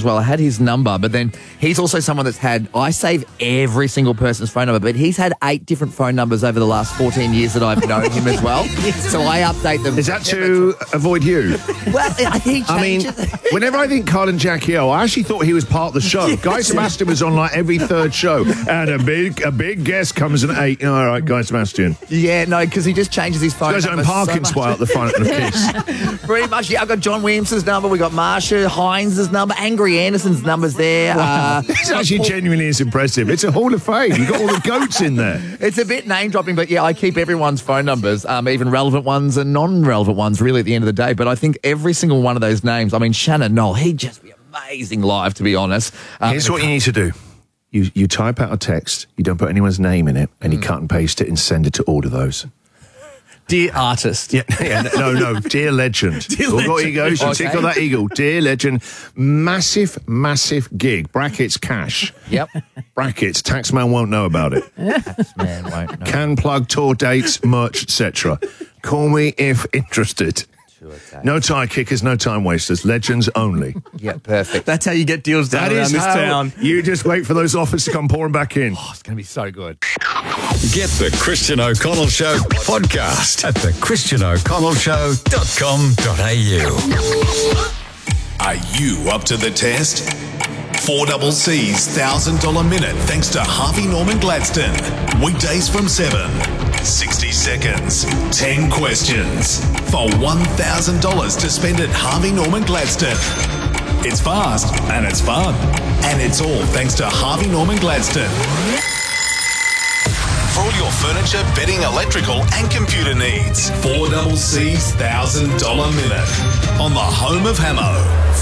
well. I had his number, but then he's also someone that's had, I save every single person's phone number, but he's had 8 different phone numbers over the last 14 years that I've known him as well. So I update them. Is that to avoid you? Well, I think he changes. Whenever I think Carl and Jackie O, I actually thought he was part of the show. Guy Sebastian was on like every third show, and a big guest comes in at 8. All right, Guy Sebastian. Yeah, no, because he just changes his phone number. Guys on Parkin's out the front of the Kiss. Pretty much, yeah. I've got John Williamson's number. We got Marsha Hines' number. Angry Anderson's number's there. Wow. This actually genuinely is impressive. It's a hall of fame. You've got all the goats in there. It's a bit name dropping, but yeah, I keep everyone's phone numbers, even relevant ones and non-relevant ones, really, at the end of the day. But I think every single one of those names, I mean, Shannon Knoll, he'd just be amazing live, to be honest. Here's what you need to do. You type out a text, you don't put anyone's name in it, and you cut and paste it and send it to all of those. Dear artist. Yeah, no, dear legend. Dear Look legend. what he goes, you tick on that eagle. Dear legend, massive gig, brackets cash. Yep. Brackets, taxman won't know about it. Taxman won't know. Can plug tour dates, merch, etc. Call me if interested. No tie kickers, no time wasters. Legends only. Yeah, perfect. That's how you get deals done around this town. You just wait for those offers to come pouring back in. Oh, it's going to be so good. Get the Christian O'Connell Show podcast at thechristianoconnellshow.com.au. Are you up to the test? 4CC's $1,000 minute thanks to Harvey Norman Gladstone. Weekdays from 7. 60 seconds, 10 questions for $1,000 to spend at Harvey Norman Gladstone. It's fast and it's fun. And it's all thanks to Harvey Norman Gladstone. For all your furniture, bedding, electrical and computer needs. 4CC's $1,000 minute on the home of Hamo.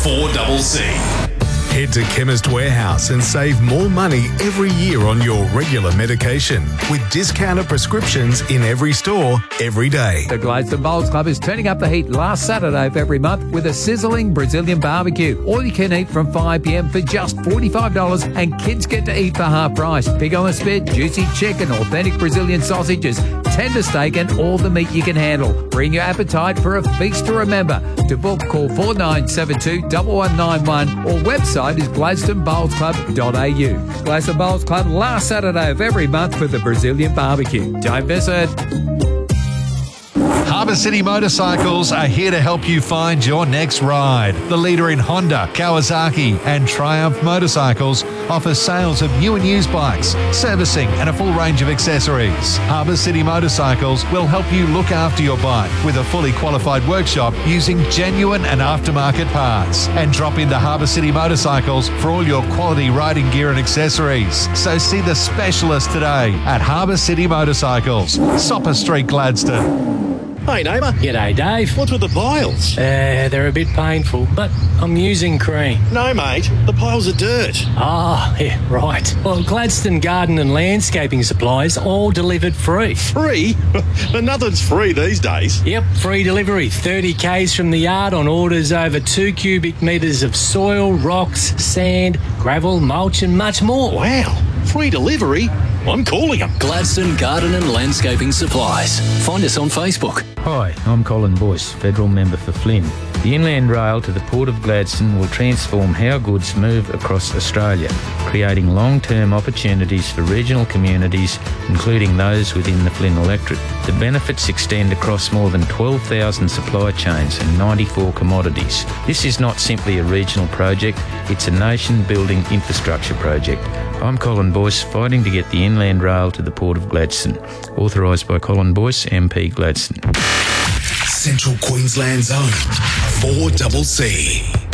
4CC. Head to Chemist Warehouse and save more money every year on your regular medication with discounted prescriptions in every store, every day. The Gladstone Bowls Club is turning up the heat last Saturday of every month with a sizzling Brazilian barbecue. All you can eat from 5 p.m. for just $45 and kids get to eat for half price. Pig on the spit, juicy chicken, authentic Brazilian sausages, tender steak and all the meat you can handle. Bring your appetite for a feast to remember. To book, call 4972-1191 or website is GladstoneBowlsClub.au. Gladstone Bowls Club last Saturday of every month for the Brazilian barbecue. Don't miss it. Harbour City Motorcycles are here to help you find your next ride. The leader in Honda, Kawasaki and Triumph motorcycles offers sales of new and used bikes, servicing and a full range of accessories. Harbour City Motorcycles will help you look after your bike with a fully qualified workshop using genuine and aftermarket parts. And drop into Harbour City Motorcycles for all your quality riding gear and accessories. So see the specialist today at Harbour City Motorcycles, Sopper Street, Gladstone. Hey, neighbour. G'day, Dave. What's with the piles? They're a bit painful, but I'm using cream. No, mate. The piles are dirt. Ah, yeah, right. Well, Gladstone Garden and Landscaping Supplies all delivered free. Free? But nothing's free these days. Yep, free delivery. 30 Ks from the yard on orders over 2 cubic metres of soil, rocks, sand, gravel, mulch and much more. Wow. Free delivery? I'm calling them. Gladstone Garden and Landscaping Supplies. Find us on Facebook. Hi, I'm Colin Boyce, Federal Member for Flynn. The Inland Rail to the Port of Gladstone will transform how goods move across Australia, creating long-term opportunities for regional communities, including those within the Flynn electorate. The benefits extend across more than 12,000 supply chains and 94 commodities. This is not simply a regional project, it's a nation-building infrastructure project. I'm Colin Boyce, fighting to get the Inland Rail to the Port of Gladstone. Authorised by Colin Boyce, MP Gladstone. Central Queensland's own 4CC.